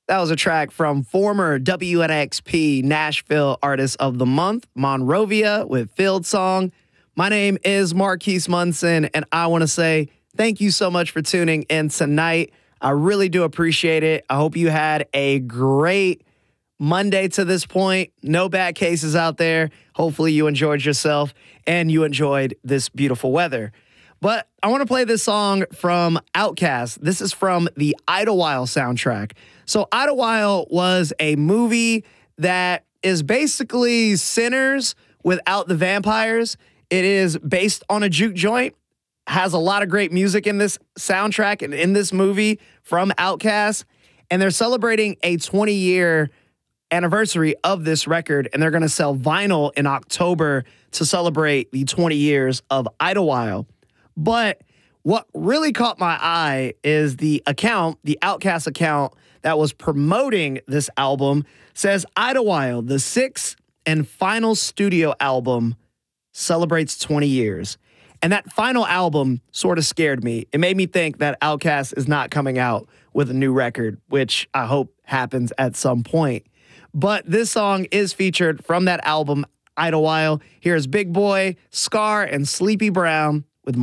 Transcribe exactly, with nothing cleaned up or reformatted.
That was a track from former W N X P Nashville Artist of the Month, Monrovia, with Field Song. My name is Marquise Munson, and I want to say thank you so much for tuning in tonight. I really do appreciate it. I hope you had a great Monday to this point. No bad cases out there. Hopefully you enjoyed yourself and you enjoyed this beautiful weather. But I want to play this song from Outkast. This is from the Idlewild soundtrack. So Idlewild was a movie that is basically Sinners without the vampires. It is based on a juke joint, has a lot of great music in this soundtrack and in this movie from Outkast. And they're celebrating a twenty-year anniversary of this record, and they're going to sell vinyl in October to celebrate the twenty years of Idlewild. But what really caught my eye is the account, the Outkast account that was promoting this album, says Idlewild, the sixth and final studio album, celebrates twenty years. And that final album sort of scared me. It made me think that Outkast is not coming out with a new record, which I hope happens at some point. But this song is featured from that album, Idlewild. Here's Big Boi, Scar, and Sleepy Brown.